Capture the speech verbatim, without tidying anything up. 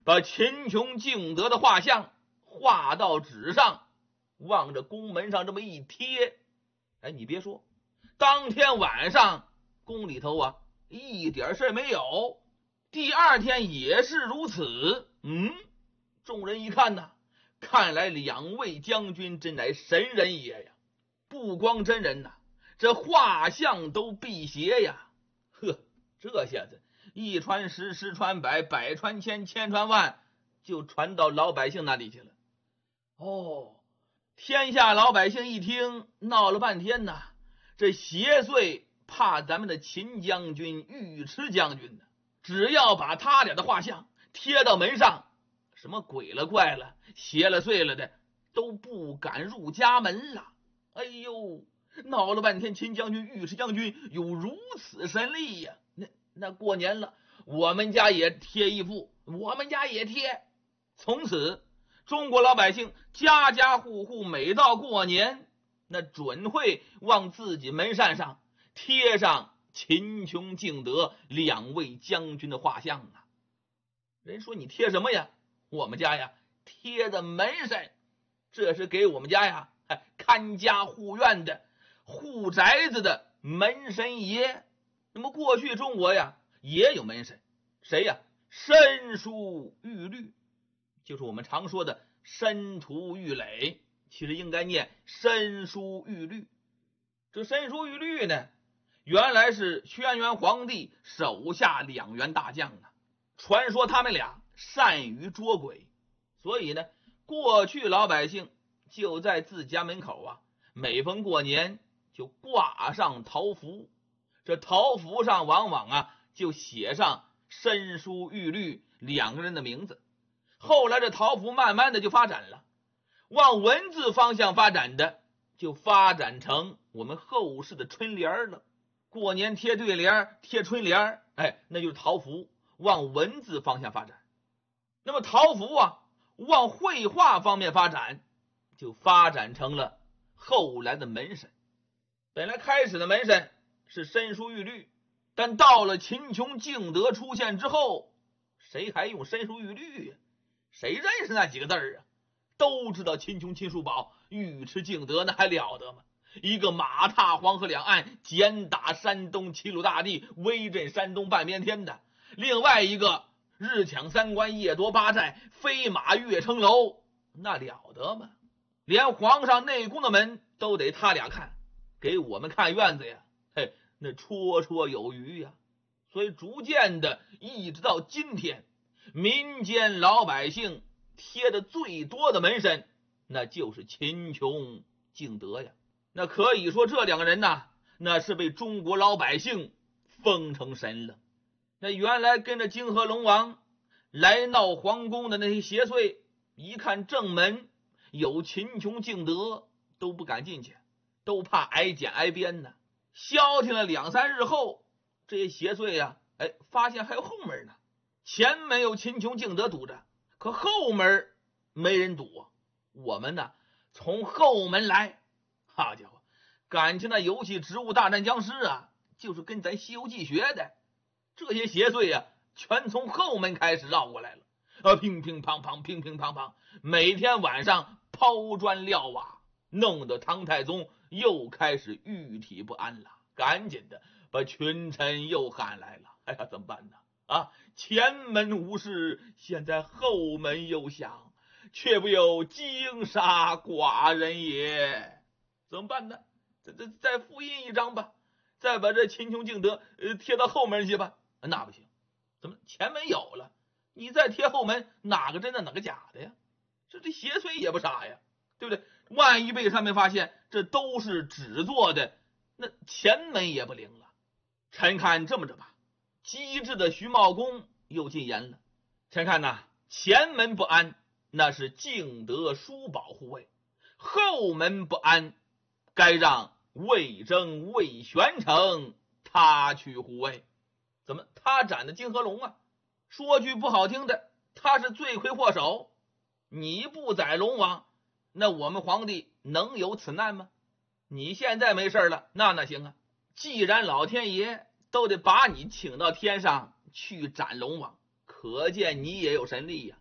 把秦琼敬德的画像画到纸上，往着宫门上这么一贴。哎，你别说，当天晚上宫里头啊一点事没有，第二天也是如此。嗯，众人一看呐，看来两位将军真乃神人也呀！不光真人呐，这画像都辟邪呀！呵，这下子一传十，十传百，百传千，千传万，就传到老百姓那里去了。哦，天下老百姓一听，闹了半天呐，这邪祟怕咱们的秦将军、尉迟将军呢，只要把他俩的画像贴到门上，什么鬼了怪了、邪了祟了的都不敢入家门了。哎呦，闹了半天，秦将军、尉迟将军有如此神力呀！那那过年了，我们家也贴一副，我们家也贴。从此，中国老百姓家家户户每到过年，那准会往自己门扇上贴上秦琼、敬德两位将军的画像啊。人说你贴什么呀？我们家呀贴的门神，这是给我们家呀看家护院的护宅子的门神爷。那么过去中国呀也有门神，谁呀？申叔玉律，就是我们常说的申屠玉垒，其实应该念申叔玉律。这申叔玉律呢，原来是轩辕皇帝手下两员大将啊。传说他们俩善于捉鬼，所以呢，过去老百姓就在自家门口啊，每逢过年就挂上桃符，这桃符上往往啊就写上申叔玉律两个人的名字。后来这桃符慢慢的就发展了，往文字方向发展的就发展成我们后世的春联了。过年贴对联、贴春联，哎，那就是桃符，往文字方向发展。那么桃符啊往绘画方面发展，就发展成了后来的门神。本来开始的门神是申叔玉律，但到了秦琼、敬德出现之后，谁还用申叔玉律呀？谁认识那几个字儿啊？都知道秦琼、秦叔宝、尉迟敬德，那还了得吗？一个马踏黄河两岸，简打山东齐鲁大地，威震山东半边天的；另外一个日抢三关，夜夺八寨，飞马跃城楼，那了得吗？连皇上内宫的门都得他俩看，给我们看院子呀，嘿，那绰绰有余呀。所以逐渐的，一直到今天，民间老百姓贴的最多的门神，那就是秦琼、敬德呀。那可以说这两个人呐，那是被中国老百姓封成神了。那原来跟着泾河龙王来闹皇宫的那些邪祟，一看正门有秦琼、敬德，都不敢进去，都怕挨剪挨鞭呢。消停了两三日后，这些邪祟呀，哎，发现还有后门呢。前门有秦琼、敬德堵着，可后门没人堵啊。我们呢，从后门来，好家伙，感情那游戏《植物大战僵尸》啊，就是跟咱《西游记》学的。这些邪祟啊，全从后门开始绕过来了，啊，乒乒乓乓，乒乒乓乓，每天晚上抛砖撂瓦，弄得唐太宗又开始郁体不安了，赶紧的把群臣又喊来了。哎呀，怎么办呢？啊，前门无事，现在后门又响，却不有惊杀寡人也。怎么办呢？这这再复印一张吧，再把这秦琼、敬德呃贴到后门去吧。那不行，怎么前门有了，你再贴后门，哪个真的哪个假的呀？这这邪祟也不傻呀，对不对？万一被上面发现这都是纸做的，那前门也不灵了。臣看这么着吧，机智的徐茂公又进言了。臣看呐，前门不安，那是敬德、叔宝护卫；后门不安，该让魏征、魏玄成他去护卫。怎么他斩的泾河龙啊？说句不好听的，他是罪魁祸首。你不宰龙王，那我们皇帝能有此难吗？你现在没事了，那那行啊。既然老天爷都得把你请到天上去斩龙王， 可见你也有神力呀。